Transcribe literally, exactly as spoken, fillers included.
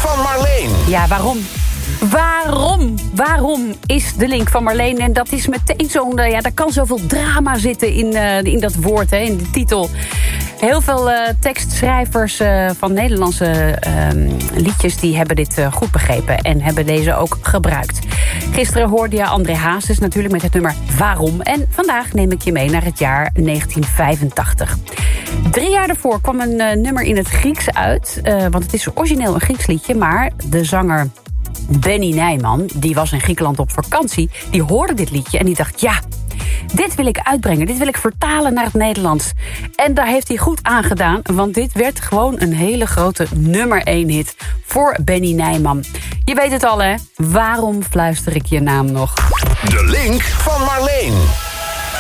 van Marleen. Ja, waarom? Waarom? Waarom is de link van Marleen? En dat is meteen zo'n... Ja, daar kan zoveel drama zitten in, uh, in dat woord, hè, in de titel. Heel veel uh, tekstschrijvers uh, van Nederlandse uh, liedjes... die hebben dit uh, goed begrepen en hebben deze ook gebruikt. Gisteren hoorde je André Hazes natuurlijk met het nummer Waarom. En vandaag neem ik je mee naar het jaar negentien vijfentachtig. Drie jaar daarvoor kwam een uh, nummer in het Grieks uit. Uh, want het is origineel een Grieks liedje, maar de zanger... Benny Nijman, die was in Griekenland op vakantie... die hoorde dit liedje en die dacht... ja, dit wil ik uitbrengen, dit wil ik vertalen naar het Nederlands. En daar heeft hij goed aan gedaan... want dit werd gewoon een hele grote nummer één hit... voor Benny Nijman. Je weet het al, hè? Waarom fluister ik je naam nog? De link van Marleen.